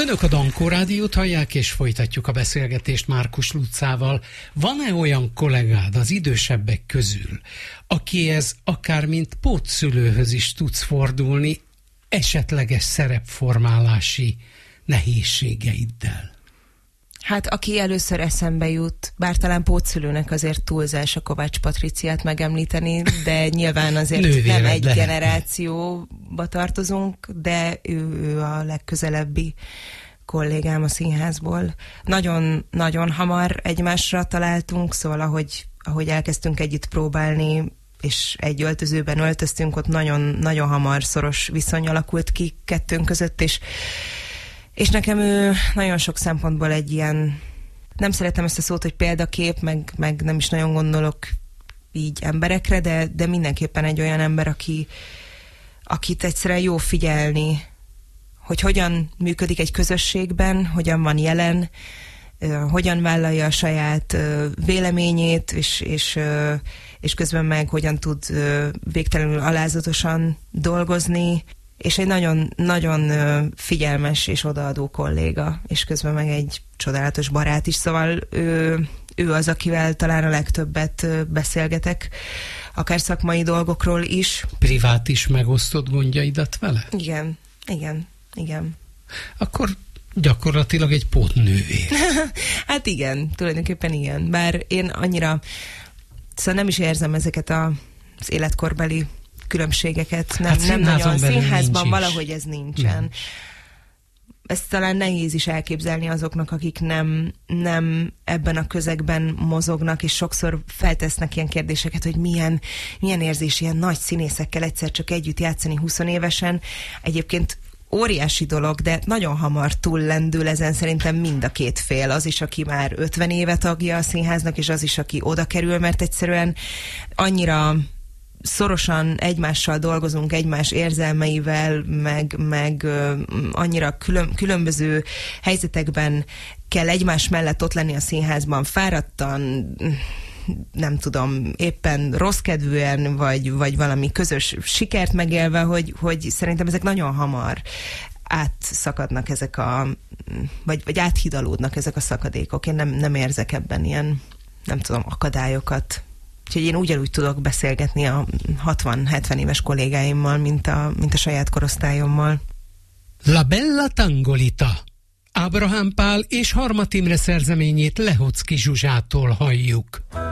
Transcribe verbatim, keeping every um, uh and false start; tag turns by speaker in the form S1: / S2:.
S1: Önök a Dankó Rádiót hallják, és folytatjuk a beszélgetést Márkus Lucával. Van-e olyan kollégád az idősebbek közül, akihez akár mint pótszülőhöz is tudsz fordulni esetleges szerepformálási nehézségeiddel?
S2: Hát aki először eszembe jut, bár talán pótszülőnek azért túlzás a Kovács Patriciát megemlíteni, de nyilván azért
S1: Nővéred
S2: nem egy
S1: lehetne.
S2: generációba tartozunk, de ő, ő a legközelebbi kollégám a színházból. Nagyon-nagyon hamar egymásra találtunk, szóval ahogy, ahogy elkezdtünk együtt próbálni, és egy öltözőben öltöztünk, ott nagyon-nagyon hamar szoros viszony alakult ki kettőnk között, és És nekem ő nagyon sok szempontból egy ilyen, nem szeretem ezt a szót, hogy példakép, meg, meg nem is nagyon gondolok így emberekre, de, de mindenképpen egy olyan ember, aki, akit egyszerűen jó figyelni, hogy hogyan működik egy közösségben, hogyan van jelen, hogyan vállalja a saját véleményét, és, és, és közben meg hogyan tud végtelenül alázatosan dolgozni, és egy nagyon-nagyon figyelmes és odaadó kolléga, és közben meg egy csodálatos barát is, szóval ő, ő az, akivel talán a legtöbbet beszélgetek, akár szakmai dolgokról is.
S1: Privát is megosztott gondjaidat vele?
S2: Igen, igen, igen.
S1: Akkor gyakorlatilag egy pótnővér.
S2: Hát igen, tulajdonképpen igen. Bár én annyira, szóval nem is érzem ezeket a, az életkorbeli különbségeket. Nem,
S1: Hát
S2: nem nagyon.
S1: Színházban
S2: valahogy ez nincsen. Nem. Ezt talán nehéz is elképzelni azoknak, akik nem, nem ebben a közegben mozognak, és sokszor feltesznek ilyen kérdéseket, hogy milyen, milyen érzés ilyen nagy színészekkel egyszer csak együtt játszani huszonévesen. Egyébként óriási dolog, de nagyon hamar túllendül ezen szerintem mind a két fél. Az is, aki már ötven éve tagja a színháznak, és az is, aki oda kerül, mert egyszerűen annyira szorosan egymással dolgozunk, egymás érzelmeivel, meg, meg ö, annyira külön, különböző helyzetekben kell egymás mellett ott lenni a színházban, fáradtan, nem tudom, éppen rossz kedvűen, vagy, vagy valami közös sikert megélve, hogy, hogy szerintem ezek nagyon hamar átszakadnak ezek a, vagy, vagy áthidalódnak ezek a szakadékok. Én nem, nem érzek ebben ilyen, nem tudom, akadályokat. Úgyhogy én ugyanúgy tudok beszélgetni a hatvan-hetven éves kollégáimmal, mint a, mint a saját korosztályommal.
S1: La Bella Tangolita. Ábrahám Pál és Harmat Imre szerzeményét Lehocki Zsuzsától halljuk.